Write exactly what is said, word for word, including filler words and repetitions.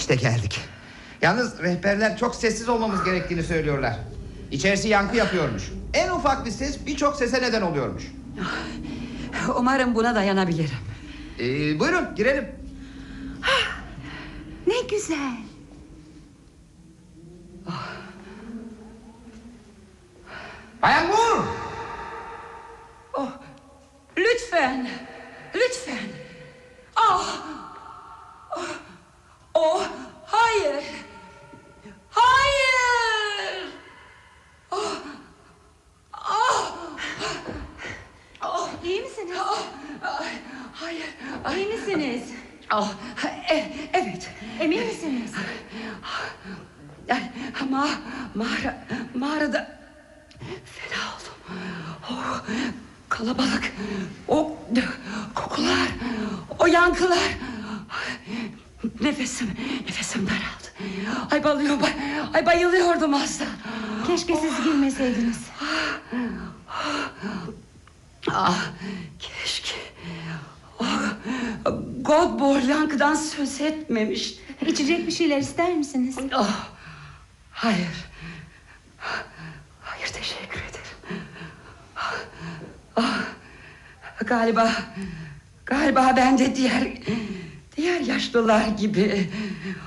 İşte geldik. Yalnız rehberler çok sessiz olmamız gerektiğini söylüyorlar. İçerisi yankı yapıyormuş. En ufak bir ses birçok sese neden oluyormuş. Umarım buna dayanabilirim. Ee, buyurun girelim. Ne güzel. Bayan Moore! Oh, lütfen, lütfen. Ah, oh, oh, hayır, hayır. Oh, oh, oh. İyi misiniz? Ah, ah, hayır, İyi misiniz? Ah, e- evet. Emin misiniz? Ma mağara mağarada fena oldum. Oh, kalabalık, o kokular, o yankılar. Nefesim, nefesim daraldı. Ay bayılıyorum, ay bayılıyordum az da. Keşke siz girmeseydiniz. Ah, keşke. Oh, Godbor yankıdan söz etmemişti. İçecek bir şeyler ister misiniz? Oh, hayır. Hayır, teşekkür ederim. Oh, galiba Galiba ben de diğer Diğer yaşlılar gibi